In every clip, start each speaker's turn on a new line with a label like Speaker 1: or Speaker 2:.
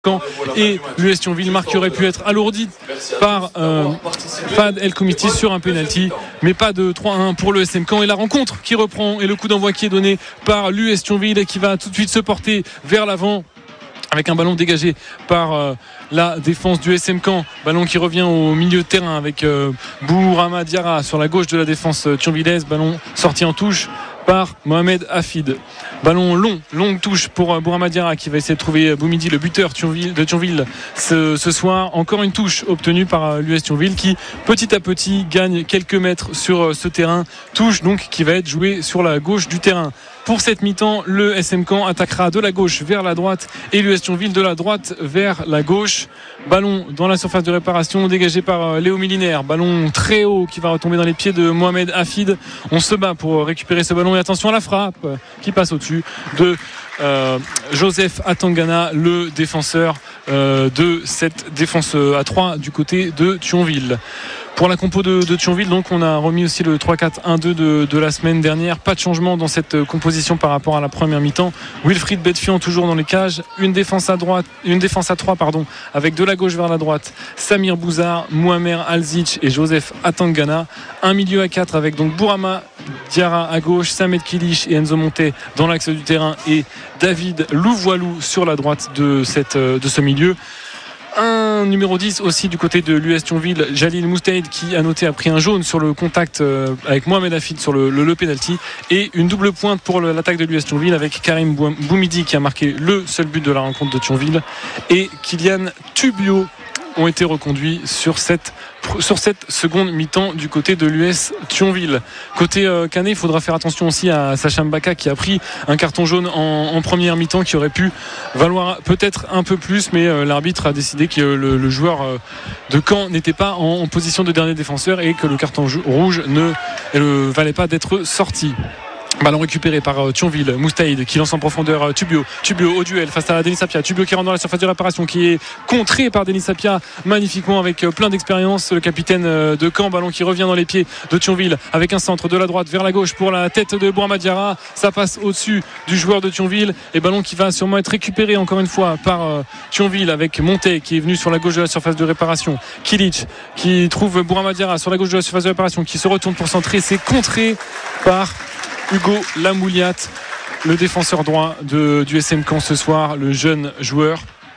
Speaker 1: et l'US Thionville. Marque qui aurait pu être alourdi par Fad El Komiti sur un penalty, mais pas de 3-1 pour le SM Caen. Et la rencontre qui reprend et le coup d'envoi qui est donné par l'US Thionville et qui va tout de suite se porter vers l'avant avec un ballon dégagé par la défense du SM Caen. Ballon qui revient au milieu de terrain avec Bourama Diarra sur la gauche de la défense thionvillaise. Ballon sorti en touche par Mohamed Hafid. Ballon longue touche pour Bourama Diarra qui va essayer de trouver Boumidi, le buteur de Thionville ce soir. Encore une touche obtenue par l'US Thionville qui petit à petit gagne quelques mètres sur ce terrain. Touche donc qui va être jouée sur la gauche du terrain. Pour cette mi-temps, le SM Caen attaquera de la gauche vers la droite et l'US Thionville de la droite vers la gauche. Ballon dans la surface de réparation dégagé par Léo Milinaire. Ballon très haut qui va retomber dans les pieds de Mohamed Hafid. On se bat pour récupérer ce ballon et attention à la frappe qui passe au-dessus de Joseph Atangana, le défenseur de cette défense à 3 du côté de Thionville. Pour la compo de Thionville, donc on a remis aussi le 3-4-1-2 de la semaine dernière. Pas de changement dans cette composition par rapport à la première mi-temps. Wilfried Bedfian toujours dans les cages. Une défense à 3 avec de la gauche vers la droite Samir Bouzar, Mouamer Alzic et Joseph Atangana. Un milieu à 4 avec donc Bourama Diarra à gauche, Samed Kilich et Enzo Monté dans l'axe du terrain et David Louvoilou sur la droite de ce milieu. Un numéro 10 aussi du côté de l'US Thionville, Jalil Moustaïd qui a noté a pris un jaune sur le contact avec Mohamed Hafid sur le penalty, et une double pointe pour l'attaque de l'US Thionville avec Karim Boumidi qui a marqué le seul but de la rencontre de Thionville et Kylian Tubio ont été reconduits sur cette seconde mi-temps du côté de l'US Thionville. Côté Canet, il faudra faire attention aussi à Sacha Mbaka qui a pris un carton jaune en première mi-temps qui aurait pu valoir peut-être un peu plus, mais l'arbitre a décidé que le joueur de Caen n'était pas en position de dernier défenseur et que le carton rouge ne valait pas d'être sorti. Ballon récupéré par Thionville, Moustaïd qui lance en profondeur Tubio au duel face à Denis Sapia. Tubio qui rentre dans la surface de réparation, qui est contré par Denis Sapia magnifiquement avec plein d'expérience, le capitaine de Caen. Ballon qui revient dans les pieds de Thionville avec un centre de la droite vers la gauche pour la tête de Bourama Diarra. Ça passe au-dessus du joueur de Thionville et ballon qui va sûrement être récupéré encore une fois par Thionville avec Monté qui est venu sur la gauche de la surface de réparation. Kilich qui trouve Bourama Diarra sur la gauche de la surface de réparation, qui se retourne pour centrer. C'est contré par Hugo Lamouliat, le défenseur droit du SM Caen ce soir, le jeune joueur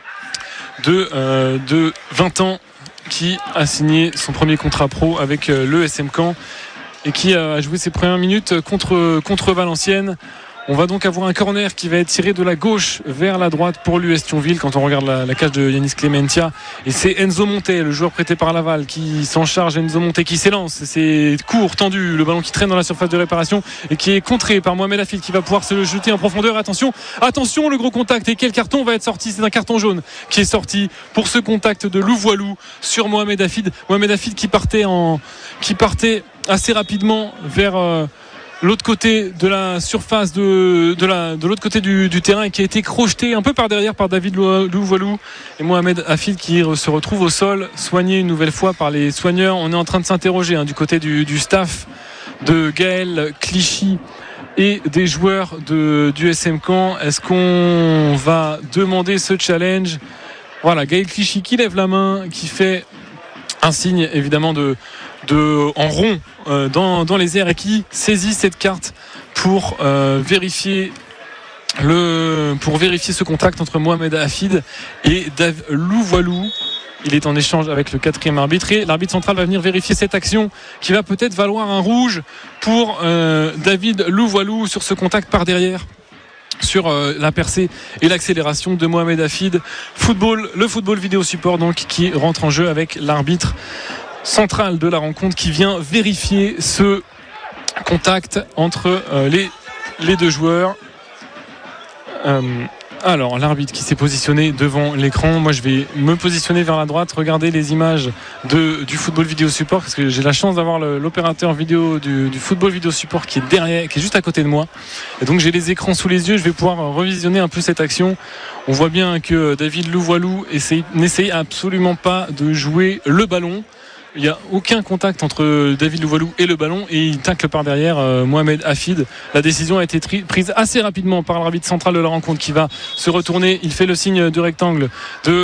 Speaker 1: de 20 ans qui a signé son premier contrat pro avec le SM Caen et qui a joué ses premières minutes contre Valenciennes. On va donc avoir un corner qui va être tiré de la gauche vers la droite pour l'US Thionville quand on regarde la cage de Yanis Clementia, et c'est Enzo Monté, le joueur prêté par Laval, qui s'en charge. Enzo Monté qui s'élance, c'est court, tendu, le ballon qui traîne dans la surface de réparation et qui est contré par Mohamed Hafid qui va pouvoir se le jeter en profondeur. Attention, le gros contact, et quel carton va être sorti? C'est un carton jaune qui est sorti pour ce contact de Louvoilou sur Mohamed Hafid qui partait assez rapidement vers l'autre côté de la surface de l'autre côté du terrain, et qui a été crocheté un peu par derrière par David Louvoilou et Mohamed Hafid qui se retrouve au sol, soigné une nouvelle fois par les soigneurs. On est en train de s'interroger du côté du staff de Gaël Clichy et des joueurs du SM Caen. Est-ce qu'on va demander ce challenge? Voilà, Gaël Clichy qui lève la main, qui fait un signe évidemment en rond dans les airs, et qui saisit cette carte pour vérifier ce contact entre Mohamed Hafid et Dave Louvoilou. Il est en échange avec le quatrième arbitre, et l'arbitre central va venir vérifier cette action qui va peut-être valoir un rouge pour David Louvoilou sur ce contact par derrière, sur la percée et l'accélération de Mohamed Hafid. Le football vidéo support donc qui rentre en jeu avec l'arbitre central de la rencontre qui vient vérifier ce contact entre les deux joueurs. Alors l'arbitre qui s'est positionné devant l'écran, moi je vais me positionner vers la droite, regarder les images du football vidéo support, parce que j'ai la chance d'avoir l'opérateur vidéo du football vidéo support qui est derrière, qui est juste à côté de moi, et donc j'ai les écrans sous les yeux. Je vais pouvoir revisionner un peu cette action. On voit bien que David Louvoilou n'essaye absolument pas de jouer le ballon. Il n'y a aucun contact entre David Louvalou et le ballon et il tacle par derrière Mohamed Hafid. La décision a été prise assez rapidement par l'arbitre central de la rencontre qui va se retourner. Il fait le signe du rectangle de